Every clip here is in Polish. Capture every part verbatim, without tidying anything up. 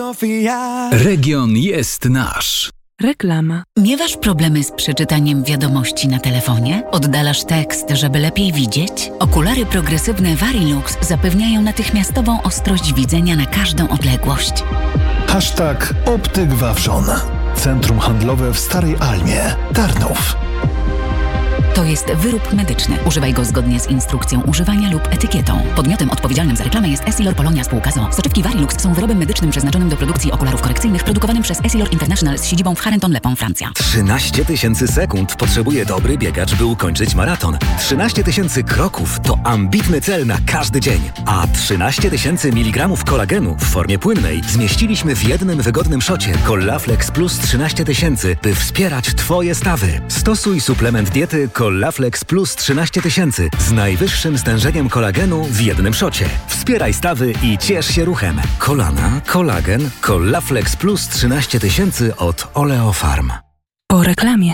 Sofia. Region jest nasz. Reklama. Miewasz problemy z przeczytaniem wiadomości na telefonie? Oddalasz tekst, żeby lepiej widzieć? Okulary progresywne Varilux zapewniają natychmiastową ostrość widzenia na każdą odległość. Hashtag Optyk Wawrzon. Centrum handlowe w Starej Almie, Tarnów. To jest wyrób medyczny. Używaj go zgodnie z instrukcją używania lub etykietą. Podmiotem odpowiedzialnym za reklamę jest Essilor Polonia Spółka z o o. Soczewki Varilux są wyrobem medycznym przeznaczonym do produkcji okularów korekcyjnych, produkowanym przez Essilor International z siedzibą w Charenton-le-Pont, Francja. trzynaście tysięcy sekund potrzebuje dobry biegacz, by ukończyć maraton. trzynaście tysięcy kroków to ambitny cel na każdy dzień. A trzynaście tysięcy miligramów kolagenu w formie płynnej zmieściliśmy w jednym wygodnym szocie Collaflex Plus trzynaście tysięcy, by wspierać Twoje stawy. Stosuj suplement diety Collaflex Plus trzynaście tysięcy z najwyższym stężeniem kolagenu w jednym szocie. Wspieraj stawy i ciesz się ruchem. Kolana, kolagen, Collaflex Plus trzynaście tysięcy od Oleofarm. Po reklamie.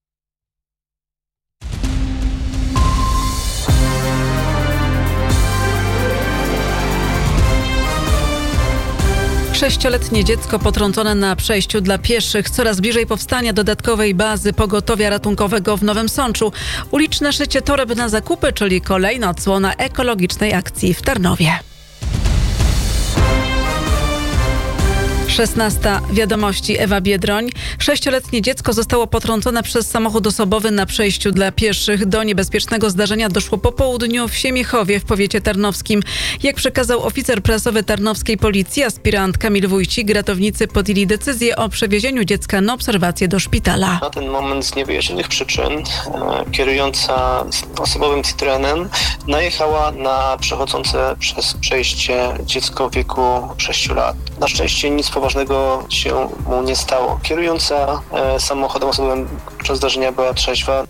Sześcioletnie dziecko potrącone na przejściu dla pieszych. Coraz bliżej powstania dodatkowej bazy pogotowia ratunkowego w Nowym Sączu. Uliczne szycie toreb na zakupy, czyli kolejna odsłona ekologicznej akcji w Tarnowie. szesnasta Wiadomości. Ewa Biedroń. Sześcioletnie dziecko zostało potrącone przez samochód osobowy na przejściu dla pieszych. Do niebezpiecznego zdarzenia doszło po południu w Siemiechowie w powiecie tarnowskim. Jak przekazał oficer prasowy tarnowskiej policji, aspirant Kamil Wójcik, ratownicy podjęli decyzję o przewiezieniu dziecka na obserwację do szpitala. Na ten moment z niewyjaśnionych przyczyn e, kierująca osobowym Citroenem najechała na przechodzące przez przejście dziecko w wieku sześciu lat. Na szczęście nic poważnego się mu nie stało. Kierująca e, samochodem osobowym podczas zdarzenia była trzeźwa.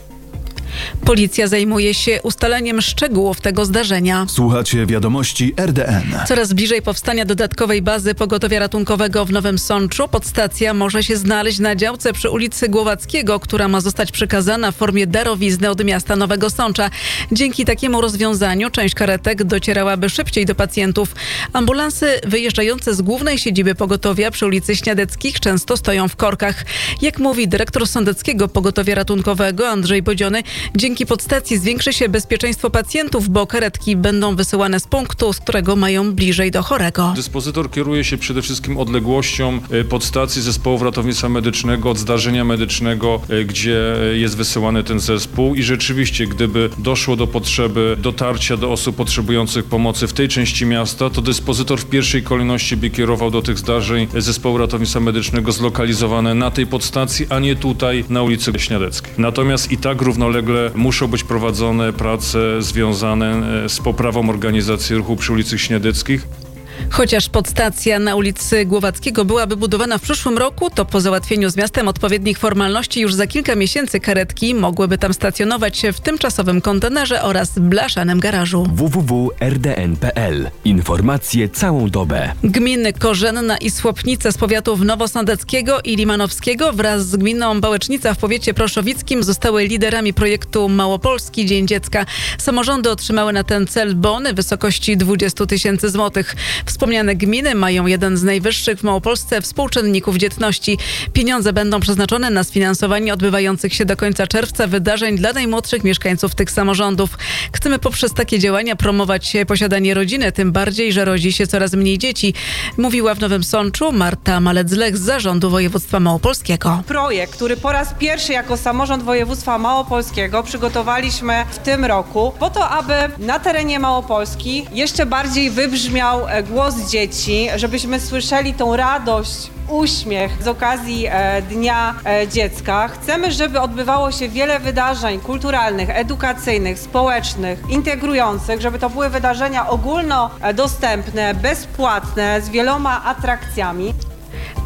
Policja zajmuje się ustaleniem szczegółów tego zdarzenia. Słuchacie wiadomości R D N. Coraz bliżej powstania dodatkowej bazy pogotowia ratunkowego w Nowym Sączu. Podstacja może się znaleźć na działce przy ulicy Głowackiego, która ma zostać przekazana w formie darowizny od miasta Nowego Sącza. Dzięki takiemu rozwiązaniu część karetek docierałaby szybciej do pacjentów. Ambulansy wyjeżdżające z głównej siedziby pogotowia przy ulicy Śniadeckich często stoją w korkach. Jak mówi dyrektor sądeckiego pogotowia ratunkowego Andrzej Bodziony, dzięki podstacji zwiększy się bezpieczeństwo pacjentów, bo karetki będą wysyłane z punktu, z którego mają bliżej do chorego. Dyspozytor kieruje się przede wszystkim odległością podstacji zespołów ratownictwa medycznego od zdarzenia medycznego, gdzie jest wysyłany ten zespół i rzeczywiście, gdyby doszło do potrzeby dotarcia do osób potrzebujących pomocy w tej części miasta, to dyspozytor w pierwszej kolejności by kierował do tych zdarzeń zespołu ratownictwa medycznego zlokalizowane na tej podstacji, a nie tutaj na ulicy Śniadeckiej. Natomiast i tak równolegle muszą być prowadzone prace związane z poprawą organizacji ruchu przy ulicy Śniadeckich. Chociaż podstacja na ulicy Głowackiego byłaby budowana w przyszłym roku, to po załatwieniu z miastem odpowiednich formalności już za kilka miesięcy karetki mogłyby tam stacjonować się w tymczasowym kontenerze oraz blaszanym garażu. w w w kropka r d n kropka p l. Informacje całą dobę. Gminy Korzenna i Słopnice z powiatów nowosądeckiego i limanowskiego wraz z gminą Bałecznica w powiecie proszowickim zostały liderami projektu Małopolski Dzień Dziecka. Samorządy otrzymały na ten cel bony w wysokości dwadzieścia tysięcy złotych. Wspomniane gminy mają jeden z najwyższych w Małopolsce współczynników dzietności. Pieniądze będą przeznaczone na sfinansowanie odbywających się do końca czerwca wydarzeń dla najmłodszych mieszkańców tych samorządów. Chcemy poprzez takie działania promować posiadanie rodziny, tym bardziej, że rodzi się coraz mniej dzieci, mówiła w Nowym Sączu Marta Malec-Lech z Zarządu Województwa Małopolskiego. Projekt, który po raz pierwszy jako Samorząd Województwa Małopolskiego przygotowaliśmy w tym roku po to, aby na terenie Małopolski jeszcze bardziej wybrzmiał głos dzieci, żebyśmy słyszeli tą radość, uśmiech z okazji e, Dnia e, Dziecka. Chcemy, żeby odbywało się wiele wydarzeń kulturalnych, edukacyjnych, społecznych, integrujących, żeby to były wydarzenia ogólnodostępne, bezpłatne, z wieloma atrakcjami.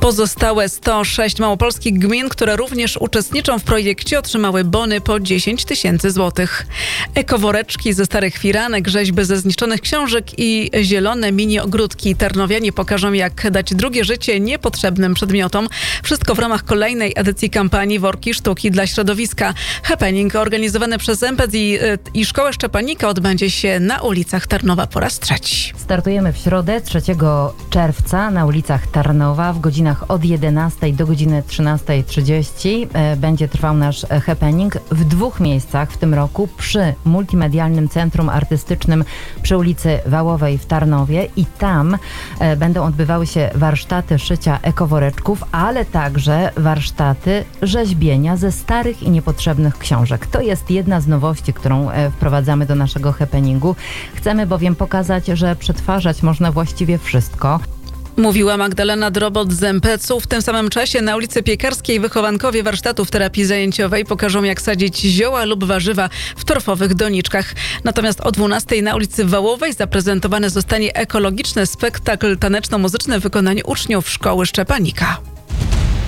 Pozostałe sto sześć małopolskich gmin, które również uczestniczą w projekcie, otrzymały bony po dziesięć tysięcy złotych. Ekoworeczki ze starych firanek, rzeźby ze zniszczonych książek i zielone mini ogródki. Tarnowianie pokażą, jak dać drugie życie niepotrzebnym przedmiotom. Wszystko w ramach kolejnej edycji kampanii Worki Sztuki dla Środowiska. Happening organizowany przez M P Z i, i Szkołę Szczepanika odbędzie się na ulicach Tarnowa po raz trzeci. Startujemy w środę trzeciego czerwca na ulicach Tarnowa w godzinach od jedenastej do godziny trzynastej trzydzieści. Będzie trwał nasz happening w dwóch miejscach w tym roku: przy Multimedialnym Centrum Artystycznym przy ulicy Wałowej w Tarnowie i tam będą odbywały się warsztaty szycia ekoworeczków, ale także warsztaty rzeźbienia ze starych i niepotrzebnych książek. To jest jedna z nowości, którą wprowadzamy do naszego happeningu. Chcemy bowiem pokazać, że przetwarzać można właściwie wszystko. Mówiła Magdalena Drobot z M P C u. W tym samym czasie na ulicy Piekarskiej wychowankowie warsztatów terapii zajęciowej pokażą, jak sadzić zioła lub warzywa w torfowych doniczkach. Natomiast o dwunastej na ulicy Wałowej zaprezentowany zostanie ekologiczny spektakl taneczno-muzyczny w wykonaniu uczniów Szkoły Szczepanika.